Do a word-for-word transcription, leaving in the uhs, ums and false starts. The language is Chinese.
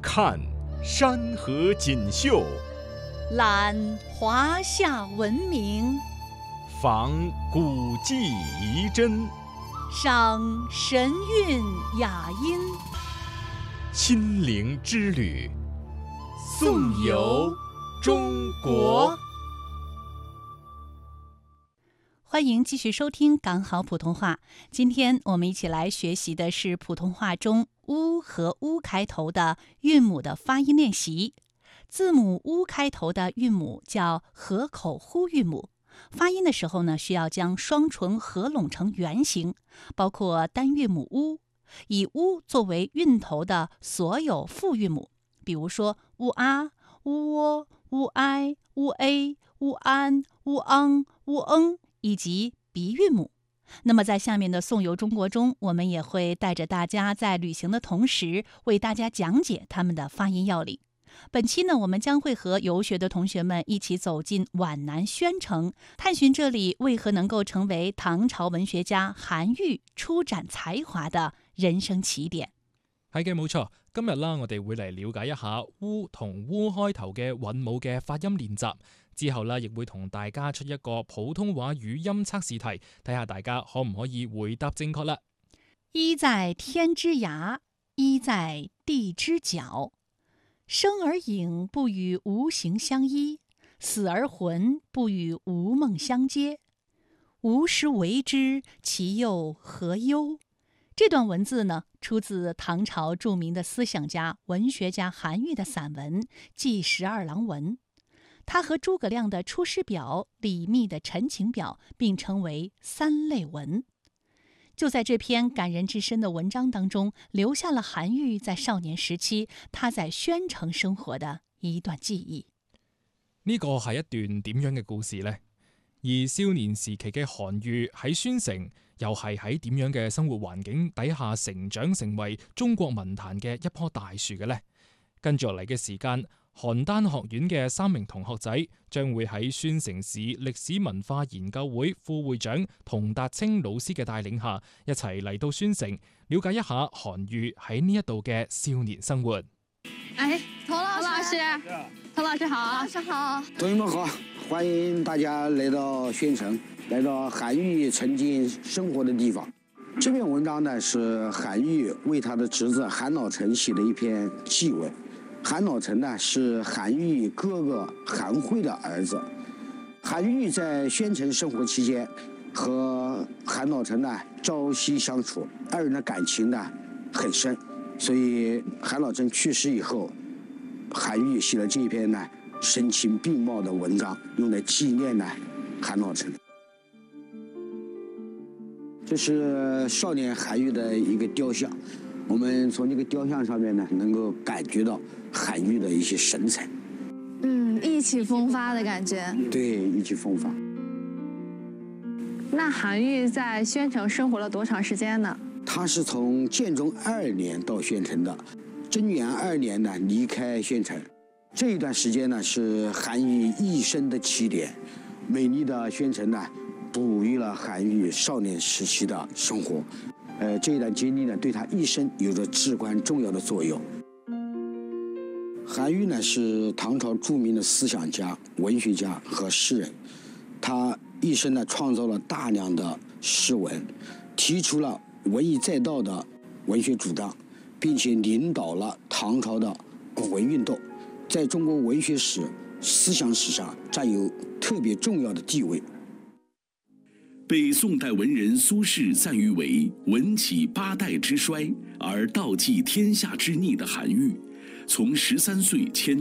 看山河锦绣， 览华夏文明， 访古迹遗珍， 赏神韵雅音。 亲临之旅，颂游中国。 欢迎继续收听港好普通话。今天我们一起来学习的是普通话中乌和乌开头的韵母的发音练习。字母乌开头的韵母叫合口呼韵母，发音的时候呢，需要将双唇合拢成圆形，包括单韵母乌，以乌作为韵头的所有复韵母，比如说乌啊、乌喔、乌哀、乌 a、乌安、乌昂、乌嗯，以及鼻韵母。那么在下面的颂游中国中，我们也会带着大家在旅行的同时，为大家讲解它们的发音要领。本期呢，我们将会和游学的同学们一起走进皖南宣城，探寻这里为何能够成为唐朝文學家韓愈初展才華的人生起點。 係嘅，冇錯。今日啦，我哋會嚟了解一下烏同烏開頭嘅韻母嘅發音練習。之後啦，亦會同大家出一個普通話語音測試題，睇下大家可唔可以回答正確啦。 一在天之涯，一在地之角。生而影不與無形相依，死而魂不與無夢相接。吾時為之，其又何憂？这段文字呢，出自唐朝著名的思想家、文学家韓愈的散文《祭十二郎文》。他和諸葛亮的《出師表》、李密的《陳情表》并称为三类文。就在这篇感人至深的文章当中，留下了韓愈在少年時期他在宣城生活的一段記憶。 呢個係一段點樣嘅故事呢？而少年時期嘅韓愈喺宣城，又係喺點樣嘅生活環境底下成長，成為中國文壇嘅一棵大樹嘅呢？跟住落嚟嘅時間，邯鄲學院嘅三名同學仔將會喺宣城市歷史文化研究會副會長童達清老師嘅帶領下，一齊嚟到宣城，了解一下韓愈喺呢一度嘅少年生活。 哎，童老師，童老師好，老師好， 同學們好，歡迎大家來到宣城，來到韓愈曾經生活的地方。這篇文章呢，是韓愈為他的侄子韓老成寫的一篇祭文。韓老成呢，是韓愈哥哥韓會的兒子。韓愈在宣城生活期間，和韓老成呢朝夕相處，二人的感情呢很深。所以韓老成去世以後，韓愈寫了這一篇呢聲情並茂的文章，用來紀念呢韓老成。這是少年韓愈的一個雕像，我們從這個雕像上面呢，能夠感覺到韓愈的一些神采。 嗯，意氣風發的感覺。 對，意氣風發。 那韓愈在宣城生活了多長時間呢？ 他是從建中二年到宣城的，貞元二年呢離開宣城。這一段時間呢，是韓愈一生的起點。美麗的宣城呢，哺育了韓愈少年時期的生活。呃，這一段經歷呢，對他一生有着至關重要的作用。韓愈呢，是唐朝著名的思想家、文學家和詩人。他一生呢，創造了大量的詩文，提出了文藝載道的文學主張，並且領導了唐朝的古文運動，在中國文學史、思想史上佔有特別重要的地位。 被宋代文人蘇軾讚譽為文起八代之衰而道濟天下之逆的韓愈，從十三歲遷